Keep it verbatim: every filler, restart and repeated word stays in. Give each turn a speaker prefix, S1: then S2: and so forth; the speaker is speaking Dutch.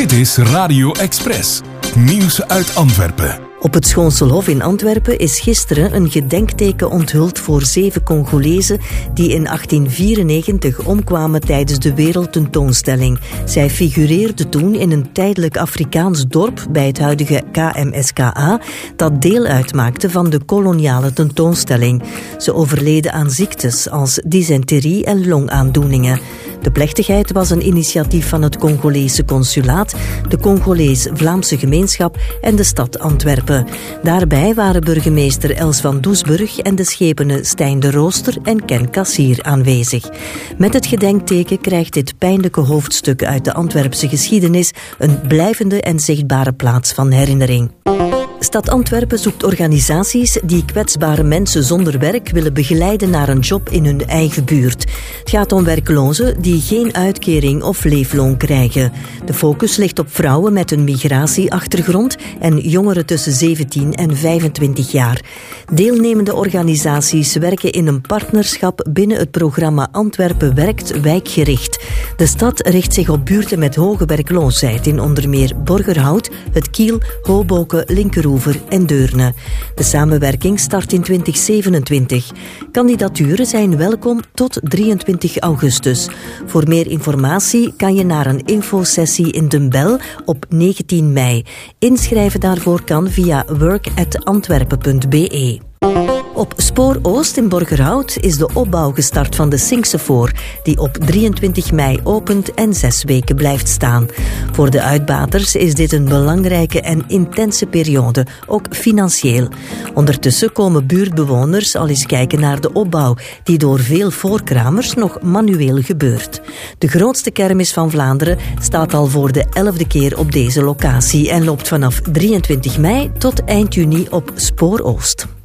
S1: Dit is Radio Express. Nieuws uit Antwerpen.
S2: Op het Schoonselhof in Antwerpen is gisteren een gedenkteken onthuld voor zeven Congolezen die in achttien vierennegentig omkwamen tijdens de wereldtentoonstelling. Zij figureerden toen in een tijdelijk Afrikaans dorp bij het huidige K M S K A dat deel uitmaakte van de koloniale tentoonstelling. Ze overleden aan ziektes als dysenterie en longaandoeningen. De plechtigheid was een initiatief van het Congolese consulaat, de Congolees-Vlaamse gemeenschap en de stad Antwerpen. Daarbij waren burgemeester Els van Doesburg en de schepenen Stijn de Rooster en Ken Kassier aanwezig. Met het gedenkteken krijgt dit pijnlijke hoofdstuk uit de Antwerpse geschiedenis een blijvende en zichtbare plaats van herinnering. Stad Antwerpen zoekt organisaties die kwetsbare mensen zonder werk willen begeleiden naar een job in hun eigen buurt. Het gaat om werklozen die geen uitkering of leefloon krijgen. De focus ligt op vrouwen met een migratieachtergrond en jongeren tussen zeventien en vijfentwintig jaar. Deelnemende organisaties werken in een partnerschap binnen het programma Antwerpen werkt wijkgericht. De stad richt zich op buurten met hoge werkloosheid in onder meer Borgerhout, Het Kiel, Hoboken, Linkeroever en Deurne. De samenwerking start in twintig zevenentwintig. Kandidaturen zijn welkom tot drieëntwintig augustus. Voor meer informatie kan je naar een infosessie in Den Bel op negentien mei. Inschrijven daarvoor kan via work at antwerpen punt b e. Op Spoor Oost in Borgerhout is de opbouw gestart van de Sinksefoor, die op drieëntwintig mei opent en zes weken blijft staan. Voor de uitbaters is dit een belangrijke en intense periode, ook financieel. Ondertussen komen buurtbewoners al eens kijken naar de opbouw, die door veel voorkramers nog manueel gebeurt. De grootste kermis van Vlaanderen staat al voor de elfde keer op deze locatie en loopt vanaf drieëntwintig mei tot eind juni op Spoor Oost.